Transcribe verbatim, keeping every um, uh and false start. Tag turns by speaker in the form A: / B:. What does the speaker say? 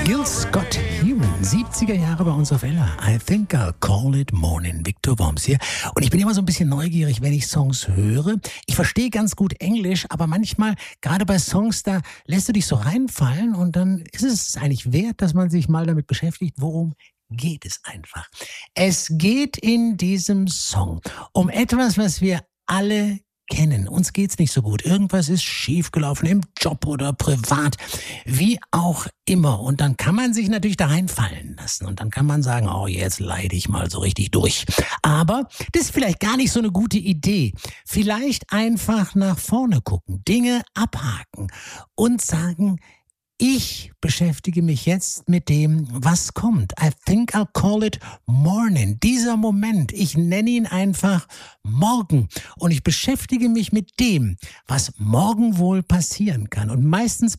A: Gil Scott-Heron, siebziger Jahre bei uns auf Ella. I think I'll call it morning. Victor Worms hier. Und ich bin immer so ein bisschen neugierig, wenn ich Songs höre. Ich verstehe ganz gut Englisch, aber manchmal, gerade bei Songs, da lässt du dich so reinfallen und dann ist es eigentlich wert, dass man sich mal damit beschäftigt, worum geht es einfach. Es geht in diesem Song um etwas, was wir alle kennen. Uns geht's nicht so gut. Irgendwas ist schiefgelaufen im Job oder privat, wie auch immer. Und dann kann man sich natürlich da reinfallen lassen. Und dann kann man sagen, oh, jetzt leide ich mal so richtig durch. Aber das ist vielleicht gar nicht so eine gute Idee. Vielleicht einfach nach vorne gucken, Dinge abhaken und sagen, ich beschäftige mich jetzt mit dem, was kommt. I think I'll call it morning. Dieser Moment, ich nenne ihn einfach morgen. Und ich beschäftige mich mit dem, was morgen wohl passieren kann. Und meistens